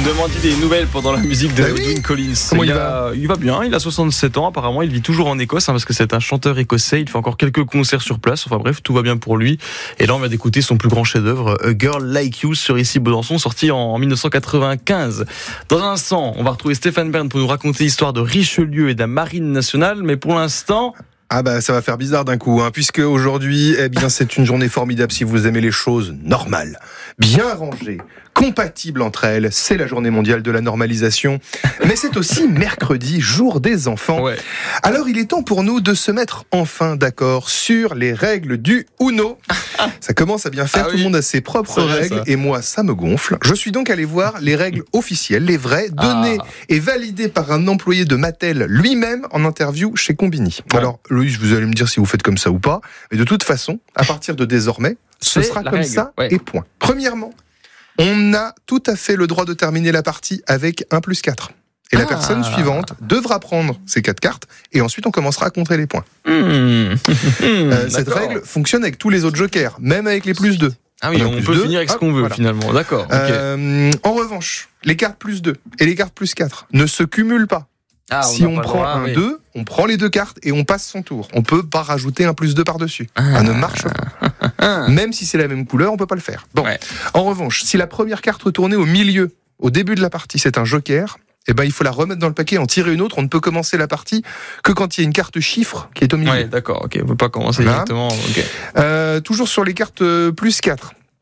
me demandiez des nouvelles pendant la musique de Edwin Collins. Comment il va ? Il va bien, il a 67 ans apparemment, il vit toujours en Écosse parce que c'est un chanteur écossais, il fait encore quelques concerts sur place, enfin bref, tout va bien pour lui. Et là on vient d'écouter son plus grand chef-d'œuvre, A Girl Like You, sur ici Besançon, sorti en 1995. Dans un instant, on va retrouver Stéphane Bern pour nous raconter l'histoire de Richelieu et de la Marine nationale, mais pour l'instant... Ah bah ça va faire bizarre d'un coup, puisque aujourd'hui, c'est une journée formidable si vous aimez les choses normales, bien rangées, compatibles entre elles. C'est la journée mondiale de la normalisation, mais c'est aussi mercredi, jour des enfants. Ouais. Alors il est temps pour nous de se mettre enfin d'accord sur les règles du Uno. Ça commence à bien faire, tout le monde a ses propres règles, et moi ça me gonfle. Je suis donc allé voir les règles officielles, les vraies, données et validées par un employé de Mattel lui-même en interview chez Combini. Ouais. Alors Loïs, vous allez me dire si vous faites comme ça ou pas, mais de toute façon, à partir de désormais, ce sera comme règle. Ça, et point. Premièrement, on a tout à fait le droit de terminer la partie avec 1+4. Et la personne suivante devra prendre ces 4 cartes, et ensuite on commencera à compter les points. Cette règle fonctionne avec tous les autres jokers, même avec les +2. Ah oui, on peut finir avec ce qu'on veut, finalement. D'accord. Okay. En revanche, les cartes +2 et les cartes +4 ne se cumulent pas. Si on prend un 2, on prend les 2 cartes et on passe son tour. On peut pas rajouter un +2 par-dessus. Ça ne marche pas. Même si c'est la même couleur, on peut pas le faire. Bon. Ouais. En revanche, si la première carte retournée au milieu, au début de la partie, c'est un joker, il faut la remettre dans le paquet, en tirer une autre. On ne peut commencer la partie que quand il y a une carte chiffre qui est au milieu. Ouais, d'accord, ok. On peut pas commencer directement. Okay. Toujours sur les cartes +4.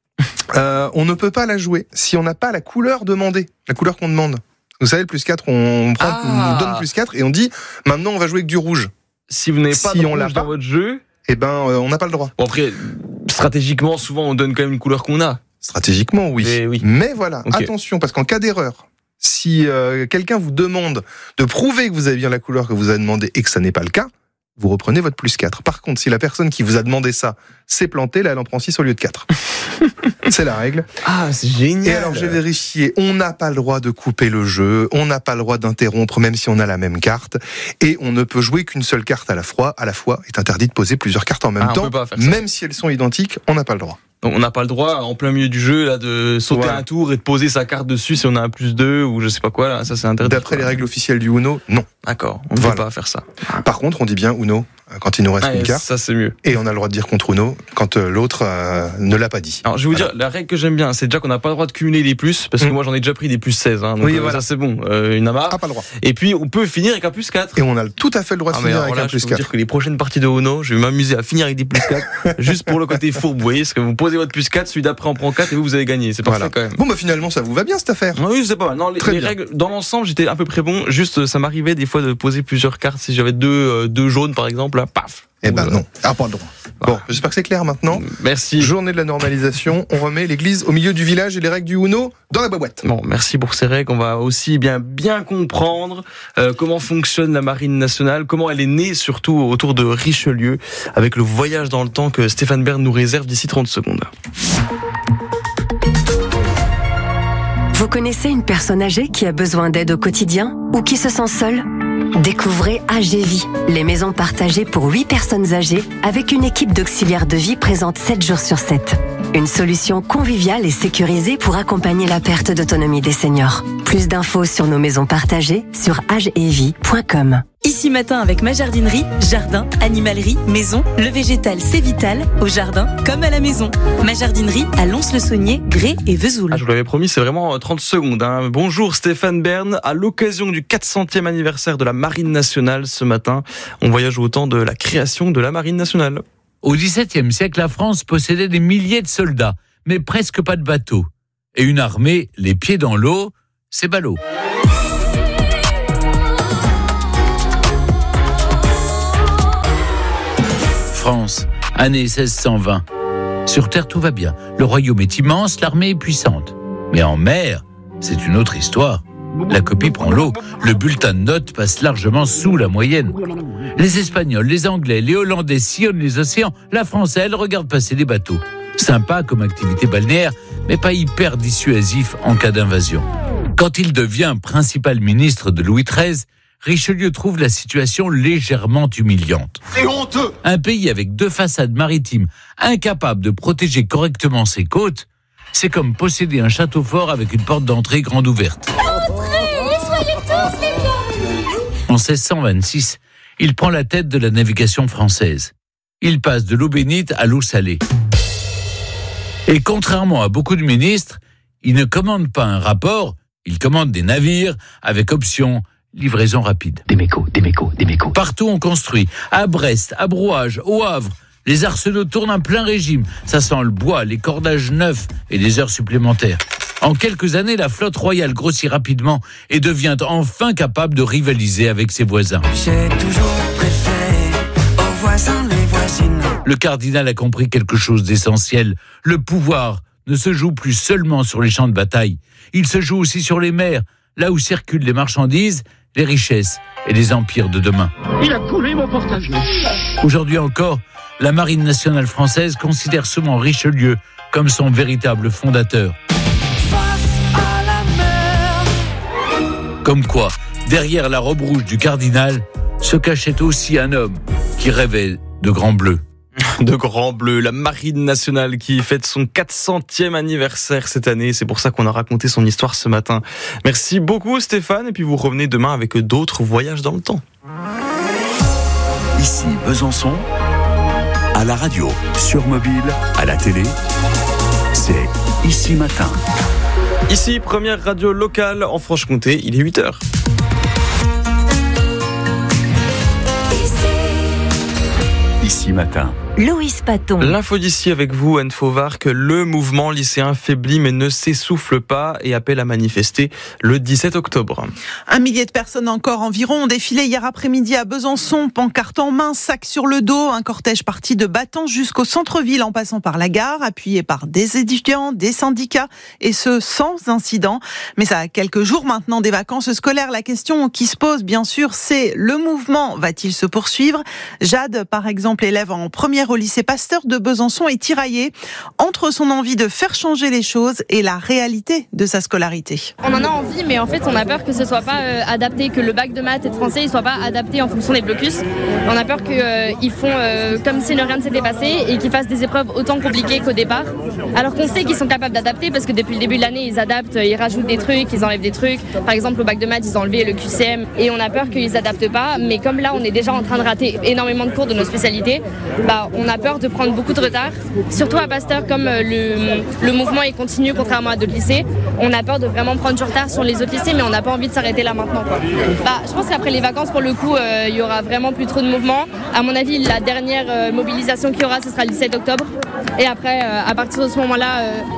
On ne peut pas la jouer si on n'a pas la couleur demandée, la couleur qu'on demande. Vous savez, le +4, on donne +4 et on dit, maintenant on va jouer avec du rouge. Si vous n'avez pas de rouge dans votre jeu, on n'a pas le droit. Bon, après, stratégiquement, souvent on donne quand même une couleur qu'on a. Stratégiquement, oui. Mais voilà, attention, parce qu'en cas d'erreur, si quelqu'un vous demande de prouver que vous avez bien la couleur que vous avez demandé et que ça n'est pas le cas, vous reprenez votre +4. Par contre, si la personne qui vous a demandé ça s'est plantée, là, elle en prend 6 au lieu de 4. C'est la règle. Ah, c'est génial. Et alors, j'ai vérifié, on n'a pas le droit de couper le jeu, on n'a pas le droit d'interrompre, même si on a la même carte, et on ne peut jouer qu'une seule carte à la fois. À la fois, est interdit de poser plusieurs cartes en même temps, même si elles sont identiques, on n'a pas le droit. Donc on n'a pas le droit, en plein milieu du jeu, là, de sauter un tour et de poser sa carte dessus si on a un +2 ou je sais pas quoi, là, ça c'est interdit. D'après les règles officielles du Uno, non. D'accord, on ne peut pas faire ça. Par contre, on dit bien Uno quand il nous reste une carte. Ça c'est mieux. Et on a le droit de dire contre Uno quand l'autre ne l'a pas dit. Alors je vais vous dire, la règle que j'aime bien, c'est déjà qu'on n'a pas le droit de cumuler les plus, parce que moi j'en ai déjà pris des +16, donc ça c'est bon, une amarre. Ah, pas le droit. Et puis on peut finir avec un +4. Et on a tout à fait le droit de finir avec un +4. Je peux vous dire que les prochaines parties de Uno, je vais m'amuser à finir avec des +4, juste pour le côté fourbe, vous voyez, parce que vous posez votre +4, celui d'après on prend 4 et vous avez gagné, c'est parfait quand même. Bon finalement ça vous va bien cette affaire. Oui, c'est pas mal. Non, les règles, dans l'ensemble j'étais à peu près bon, juste ça m'arrivait des fois de poser plusieurs cartes, si j'avais deux jaunes par exemple, là, paf. Non, pas le droit. Bon, j'espère que c'est clair maintenant. Merci. Journée de la normalisation, on remet l'église au milieu du village et les règles du Uno dans la boîte. Bon, merci pour ces règles. On va aussi bien comprendre comment fonctionne la Marine nationale, comment elle est née surtout autour de Richelieu, avec le voyage dans le temps que Stéphane Bern nous réserve d'ici 30 secondes. Vous connaissez une personne âgée qui a besoin d'aide au quotidien ou qui se sent seule ? Découvrez AGVie, les maisons partagées pour 8 personnes âgées avec une équipe d'auxiliaires de vie présente 7 jours sur 7. Une solution conviviale et sécurisée pour accompagner la perte d'autonomie des seniors. Plus d'infos sur nos maisons partagées sur agevie.com. Ici matin avec ma jardinerie, jardin, animalerie, maison, le végétal c'est vital, au jardin comme à la maison. Ma jardinerie à Lons-le-Saunier, Grès et Vesoul. Je vous l'avais promis, c'est vraiment 30 secondes. Bonjour Stéphane Bern, à l'occasion du 400e anniversaire de la Marine nationale ce matin, on voyage au temps de la création de la Marine nationale. Au XVIIe siècle, la France possédait des milliers de soldats, mais presque pas de bateaux. Et une armée, les pieds dans l'eau, c'est ballot. France, année 1620. Sur terre, tout va bien. Le royaume est immense, l'armée est puissante. Mais en mer, c'est une autre histoire. La copie prend l'eau, le bulletin de notes passe largement sous la moyenne. Les Espagnols, les Anglais, les Hollandais sillonnent les océans. La France, elle, regarde passer des bateaux. Sympa comme activité balnéaire, mais pas hyper dissuasif en cas d'invasion. Quand il devient principal ministre de Louis XIII, Richelieu trouve la situation légèrement humiliante. C'est honteux! Un pays avec 2 façades maritimes, incapable de protéger correctement ses côtes, C'est comme posséder un château fort avec une porte d'entrée grande ouverte. Entrez, soyez tous les bienvenus. En 1626, il prend la tête de la navigation française. Il passe de l'eau bénite à l'eau salée. Et contrairement à beaucoup de ministres, il ne commande pas un rapport, il commande des navires avec option livraison rapide. Des mécos. Partout on construit, à Brest, à Brouage, au Havre. Les arsenaux tournent à plein régime. Ça sent le bois, les cordages neufs et les heures supplémentaires. En quelques années, la flotte royale grossit rapidement et devient enfin capable de rivaliser avec ses voisins. J'ai toujours préféré aux voisins les voisines. Le cardinal a compris quelque chose d'essentiel. Le pouvoir ne se joue plus seulement sur les champs de bataille. Il se joue aussi sur les mers, là où circulent les marchandises, les richesses et les empires de demain. Il a coulé mon porte-avions. Aujourd'hui encore, la Marine nationale française considère souvent Richelieu comme son véritable fondateur. Face à la mer. Comme quoi, derrière la robe rouge du cardinal, se cachait aussi un homme qui rêvait de grand bleu. De Grand Bleu, la Marine nationale qui fête son 400e anniversaire cette année. C'est pour ça qu'on a raconté son histoire ce matin. Merci beaucoup Stéphane, et puis vous revenez demain avec d'autres voyages dans le temps. Ici Besançon, à la radio, sur mobile, à la télé, c'est Ici Matin. Ici, première radio locale en Franche-Comté, il est 8h. Ici Matin. Loïs Paton. L'info d'ici avec vous, Anne Fauvard, que le mouvement lycéen faiblit mais ne s'essouffle pas et appelle à manifester le 17 octobre. 1 millier de personnes encore environ ont défilé hier après-midi à Besançon, pancarte en main, sac sur le dos, un cortège parti de Battant jusqu'au centre-ville en passant par la gare, appuyé par des étudiants, des syndicats, et ce sans incident. Mais ça a quelques jours maintenant des vacances scolaires. La question qui se pose, bien sûr, c'est le mouvement va-t-il se poursuivre ? Jade, par exemple, élève en première au lycée Pasteur de Besançon, est tiraillée entre son envie de faire changer les choses et la réalité de sa scolarité. On en a envie, mais en fait on a peur que ce soit pas adapté, que le bac de maths et de français ne soit pas adapté en fonction des blocus. On a peur qu'ils font comme si rien ne s'était passé et qu'ils fassent des épreuves autant compliquées qu'au départ. Alors qu'on sait qu'ils sont capables d'adapter parce que depuis le début de l'année ils adaptent, ils rajoutent des trucs, ils enlèvent des trucs. Par exemple au bac de maths ils ont enlevé le QCM et on a peur qu'ils adaptent pas. Mais comme là on est déjà en train de rater énormément de cours de nos spécialités, on a peur de prendre beaucoup de retard, surtout à Pasteur, comme le mouvement est continu contrairement à d'autres lycées. On a peur de vraiment prendre du retard sur les autres lycées, mais on n'a pas envie de s'arrêter là maintenant, quoi. Je pense qu'après les vacances, pour le coup, il y aura vraiment plus trop de mouvement. À mon avis, la dernière mobilisation qu'il y aura, ce sera le 17 octobre. Et après, à partir de ce moment-là,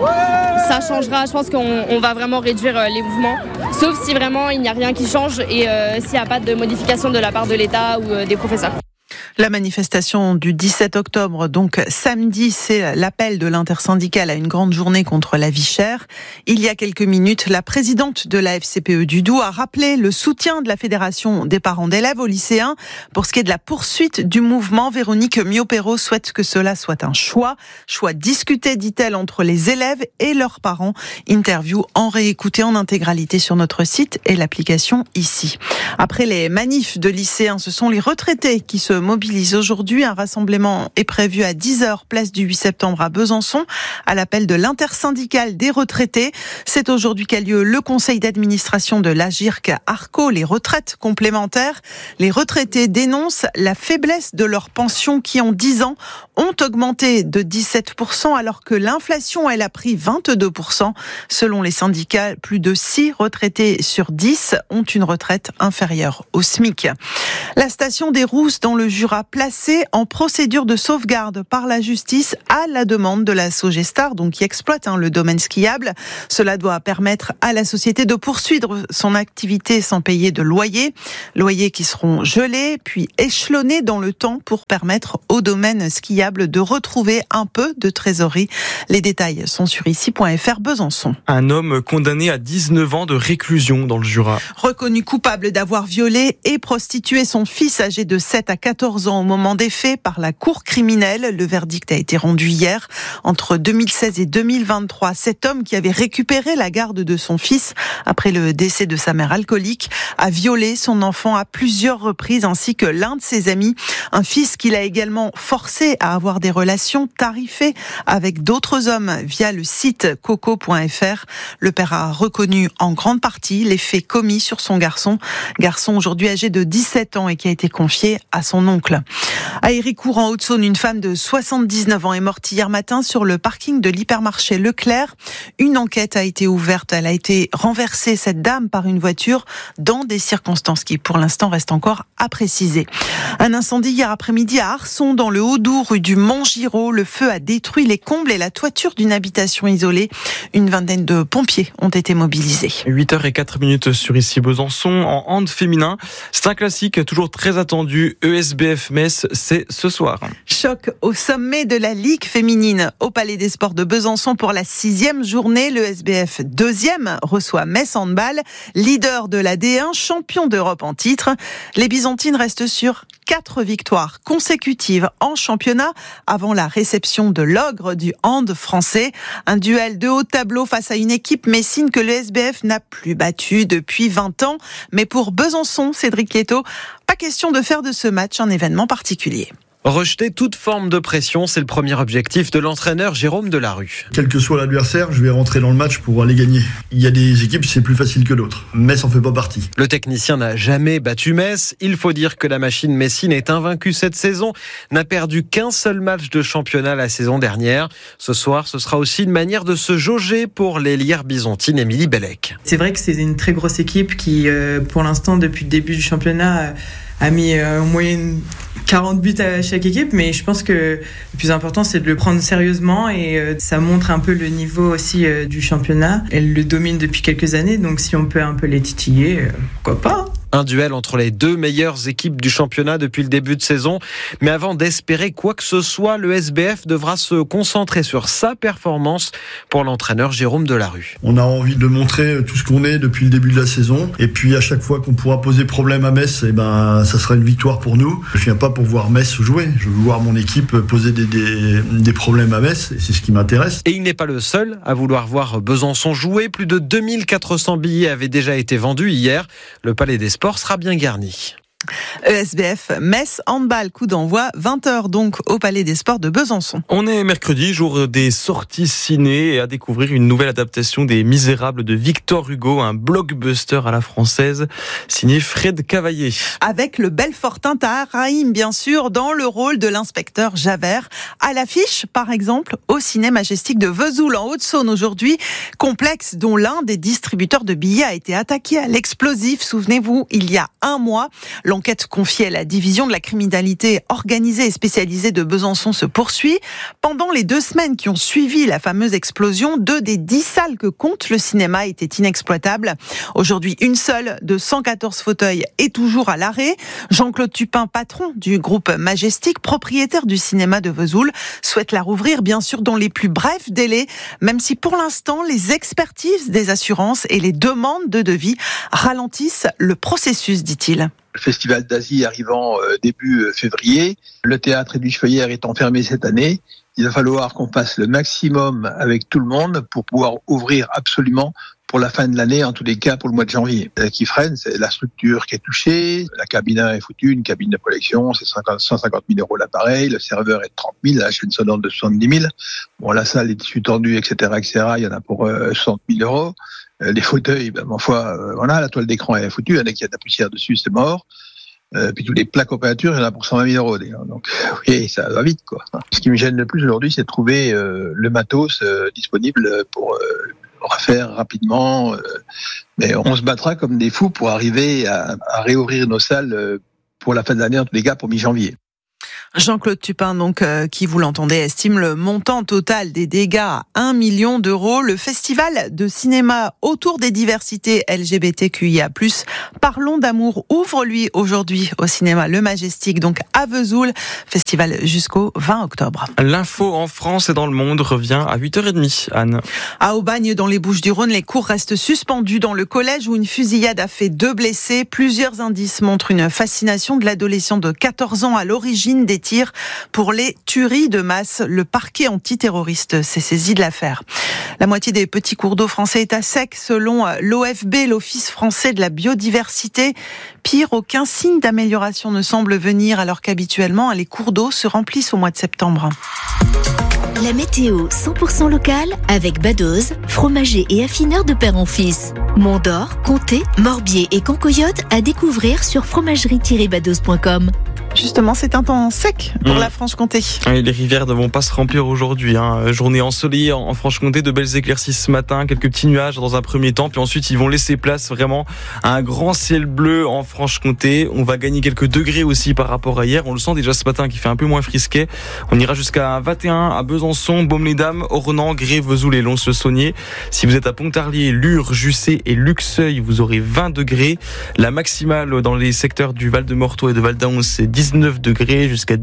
ça changera. Je pense qu'on va vraiment réduire les mouvements, sauf si vraiment il n'y a rien qui change et s'il n'y a pas de modification de la part de l'État ou des professeurs. La manifestation du 17 octobre, donc samedi, c'est l'appel de l'intersyndicale à une grande journée contre la vie chère. Il y a quelques minutes, la présidente de la FCPE du Doubs a rappelé le soutien de la Fédération des parents d'élèves aux lycéens. Pour ce qui est de la poursuite du mouvement, Véronique Miopero souhaite que cela soit un choix discuté, dit-elle, entre les élèves et leurs parents. Interview en réécouté en intégralité sur notre site et l'application ici. Après les manifs de lycéens, ce sont les retraités qui se mobilisent aujourd'hui. Un rassemblement est prévu à 10h, place du 8 septembre à Besançon, à l'appel de l'intersyndicale des retraités. C'est aujourd'hui qu'a lieu le conseil d'administration de l'Agirc Arco, les retraites complémentaires. Les retraités dénoncent la faiblesse de leurs pensions qui, en 10 ans, ont augmenté de 17%, alors que l'inflation, elle a pris 22%. Selon les syndicats, plus de 6 retraités sur 10 ont une retraite inférieure au SMIC. La station des Rousses dans le Jura, placée en procédure de sauvegarde par la justice à la demande de la Sogestar, donc qui exploite le domaine skiable. Cela doit permettre à la société de poursuivre son activité sans payer de loyer. Loyers qui seront gelés puis échelonnés dans le temps pour permettre au domaine skiable de retrouver un peu de trésorerie. Les détails sont sur ici.fr Besançon. Un homme condamné à 19 ans de réclusion dans le Jura. Reconnu coupable d'avoir violé et prostitué son fils âgé de 7 à 14 14 ans au moment des faits par la cour criminelle. Le verdict a été rendu hier. Entre 2016 et 2023, cet homme qui avait récupéré la garde de son fils après le décès de sa mère alcoolique a violé son enfant à plusieurs reprises ainsi que l'un de ses amis. Un fils qu'il a également forcé à avoir des relations tarifées avec d'autres hommes via le site coco.fr. Le père a reconnu en grande partie les faits commis sur son garçon aujourd'hui âgé de 17 ans et qui a été confié à son oncle. À Héricourt, en Haute-Saône, une femme de 79 ans est morte hier matin sur le parking de l'hypermarché Leclerc. Une enquête a été ouverte. Elle a été renversée, cette dame, par une voiture dans des circonstances qui, pour l'instant, restent encore à préciser. Un incendie hier après-midi à Arçon, dans le Haut-Doubs, rue du Mont-Giraud. Le feu a détruit les combles et la toiture d'une habitation isolée. Une vingtaine de pompiers ont été mobilisés. 8h04 sur ici Besançon. En hand féminin, c'est un classique toujours très attendu. ESBF Metz, c'est ce soir. Choc au sommet de la Ligue féminine au Palais des Sports de Besançon pour la 6e journée. Le SBF 2e reçoit Metz Handball, leader de la D1, champion d'Europe en titre. Les Byzantines restent sur 4 victoires consécutives en championnat avant la réception de l'ogre du hand français. Un duel de haut tableau face à une équipe messine que le SBF n'a plus battue depuis 20 ans. Mais pour Besançon, Cédric Lieto, pas question de faire de ce match un événement particulier. Rejeter toute forme de pression, c'est le premier objectif de l'entraîneur Jérôme Delarue. Quel que soit l'adversaire, je vais rentrer dans le match pour aller gagner. Il y a des équipes, c'est plus facile que d'autres. Metz en fait pas partie. Le technicien n'a jamais battu Metz. Il faut dire que la machine messine est invaincue cette saison, n'a perdu qu'un seul match de championnat la saison dernière. Ce soir, ce sera aussi une manière de se jauger pour l'ailière byzantine Émilie Bellec. C'est vrai que c'est une très grosse équipe qui, pour l'instant, depuis le début du championnat, a mis en moyenne 40 buts à chaque équipe, mais je pense que le plus important c'est de le prendre sérieusement et ça montre un peu le niveau aussi du championnat. Elle le domine depuis quelques années, donc si on peut un peu les titiller, pourquoi pas. Un duel entre les deux meilleures équipes du championnat depuis le début de saison. Mais avant d'espérer quoi que ce soit, le SBF devra se concentrer sur sa performance pour l'entraîneur Jérôme Delarue. On a envie de montrer tout ce qu'on est depuis le début de la saison. Et puis à chaque fois qu'on pourra poser problème à Metz, ça sera une victoire pour nous. Je viens pas pour voir Metz jouer. Je veux voir mon équipe poser des problèmes à Metz. Et c'est ce qui m'intéresse. Et il n'est pas le seul à vouloir voir Besançon jouer. Plus de 2400 billets avaient déjà été vendus hier. Le Palais des Sports sera bien garni. ESBF Metz Handball, coup d'envoi 20h donc au Palais des Sports de Besançon. On est mercredi, jour des sorties ciné et à découvrir une nouvelle adaptation des Misérables de Victor Hugo, un blockbuster à la française signé Fred Cavaillé. Avec le Belfortin Tahar Rahim bien sûr dans le rôle de l'inspecteur Javert. À l'affiche par exemple au Ciné Majestic de Vesoul en Haute-Saône aujourd'hui, complexe dont l'un des distributeurs de billets a été attaqué à l'explosif, souvenez-vous, il y a un mois. L'enquête confiée à la division de la criminalité organisée et spécialisée de Besançon se poursuit. Pendant les 2 semaines qui ont suivi la fameuse explosion, 2 des 10 salles que compte le cinéma étaient inexploitables. Aujourd'hui, une seule de 114 fauteuils est toujours à l'arrêt. Jean-Claude Tupin, patron du groupe Majestic, propriétaire du cinéma de Vesoul, souhaite la rouvrir bien sûr dans les plus brefs délais, même si pour l'instant les expertises des assurances et les demandes de devis ralentissent le processus, dit-il. Le Festival d'Asie arrivant début février, le théâtre Edwige Feuillère étant fermé cette année, il va falloir qu'on fasse le maximum avec tout le monde pour pouvoir ouvrir absolument pour la fin de l'année, en tous les cas pour le mois de janvier. Ce qui freine, c'est la structure qui est touchée, la cabine est foutue, une cabine de projection, c'est 150 000 euros l'appareil, le serveur est de 30 000, la chaîne sonore de 70 000. Bon, la salle, les tissus tendus, etc., il y en a pour 60 000 euros. Les fauteuils, la toile d'écran est foutue, il y en a qui a de la poussière dessus, c'est mort. Puis tous les plaques aux peintures, il y en a pour 120 000 euros. Donc, oui, ça va vite, quoi. Ce qui me gêne le plus aujourd'hui, c'est de trouver le matos disponible pour refaire rapidement. Mais on se battra comme des fous pour arriver à réouvrir nos salles pour la fin de l'année, en tous les cas pour mi-janvier. Jean-Claude Tupin, donc, qui, vous l'entendez, estime le montant total des dégâts à 1 million d'euros. Le festival de cinéma autour des diversités LGBTQIA+, Parlons d'amour, ouvre lui aujourd'hui au cinéma Le Majestic, donc à Vesoul, festival jusqu'au 20 octobre. L'info en France et dans le monde revient à 8h30, Anne. À Aubagne, dans les Bouches-du-Rhône, les cours restent suspendus dans le collège où une fusillade a fait 2 blessés. Plusieurs indices montrent une fascination de l'adolescent de 14 ans à l'origine des tirs pour les tueries de masse. Le parquet antiterroriste s'est saisi de l'affaire. La moitié des petits cours d'eau français est à sec selon l'OFB, l'Office français de la biodiversité. Pire, aucun signe d'amélioration ne semble venir alors qu'habituellement les cours d'eau se remplissent au mois de septembre. La météo 100% locale avec Badoz, fromager et affineur de père en fils. Mont-d'Or, Comté, Morbier et Cancoyote à découvrir sur fromagerie-badoz.com. Justement, c'est un temps sec pour la Franche-Comté. Et les rivières ne vont pas se remplir aujourd'hui. Journée ensoleillée en Franche-Comté, de belles éclaircies ce matin, quelques petits nuages dans un premier temps, puis ensuite ils vont laisser place vraiment à un grand ciel bleu en Franche-Comté. On va gagner quelques degrés aussi par rapport à hier. On le sent déjà ce matin qui fait un peu moins frisquet. On ira jusqu'à 21 à Besançon, Baume-les-Dames, Ornans, Gré, Vesoul et Lons-le-Saunier. Si vous êtes à Pontarlier, Lure, Jussey et Luxeuil, vous aurez 20 degrés. La maximale dans les secteurs du Val-de-Morteau et de Val-d'Aon, c'est 19 degrés jusqu'à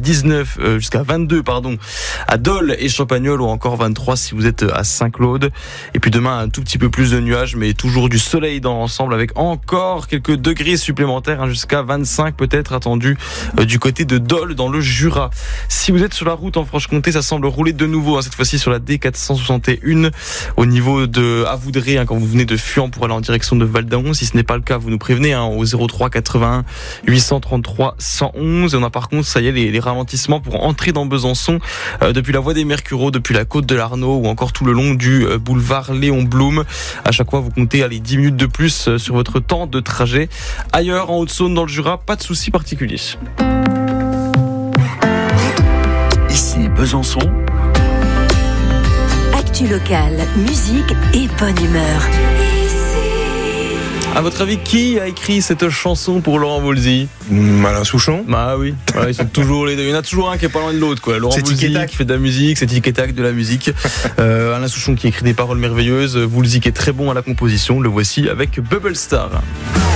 22 à Dole et Champagnole, ou encore 23 si vous êtes à Saint-Claude. Et puis demain un tout petit peu plus de nuages, mais toujours du soleil dans l'ensemble avec encore quelques degrés supplémentaires, jusqu'à 25 peut-être attendus du côté de Dole dans le Jura. Si vous êtes sur la route en Franche-Comté, ça semble rouler de nouveau, cette fois-ci sur la D461 au niveau de Avoudré, quand vous venez de Fuan pour aller en direction de Val-d'Aon. Si ce n'est pas le cas, vous nous prévenez au 03 81 833 111. Et on a par contre, ça y est, les ralentissements pour entrer dans Besançon depuis la voie des Mercureaux, depuis la côte de l'Arnaud ou encore tout le long du boulevard Léon Blum. À chaque fois, vous comptez 10 minutes de plus sur votre temps de trajet. Ailleurs, en Haute-Saône, dans le Jura, pas de soucis particuliers. Ici Besançon. Actu locale, musique et bonne humeur. À votre avis, qui a écrit cette chanson pour Laurent Voulzy? Alain Souchon. Bah oui, ils sont toujours les deux. Il y en a toujours un qui est pas loin de l'autre, quoi. Laurent Voulzy qui fait de la musique, c'est Tic et Tac de la musique. Alain Souchon qui écrit des paroles merveilleuses. Voulzy qui est très bon à la composition. Le voici avec Bubble Star.